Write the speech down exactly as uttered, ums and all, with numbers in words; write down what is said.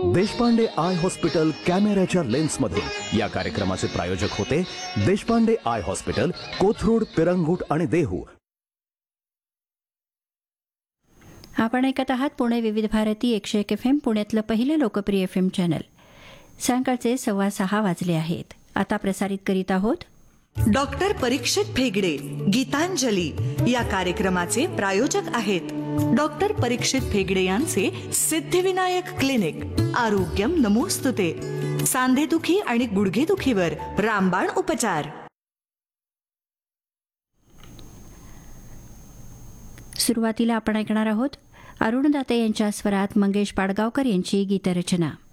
Deshpande I hospital कॅमेऱ्याच्या लेन्समधून या कार्यक्रमाचे प्रायोजक होते देशपांडे आय हॉस्पिटल, कोथरूड, पिरंगुट आणि देहू. आपण ऐकत आहात पुणे विविध भारती एकशे एक एफ एम, पुण्यातलं पहिलं लोकप्रिय एफ एम चॅनल. सायंकाळचे सव्वा सहा वाजले आहेत. आता प्रसारित करीत आहोत डॉक्टर परीक्षित भेगडे गीतांजली या कार्यक्रमाचे प्रायोजक आहेत डॉक्टर परीक्षित भेगडे यांचे सिद्धिविनायक क्लिनिक. आरोग्यम नमोस्तुते. सांधेदुखी आणि गुडघेदुखीवर रामबाण उपचार. सुरुवातीला आपण ऐकणार आहोत अरुण दाते यांच्या स्वरात मंगेश पाडगावकर यांची गीतरचना.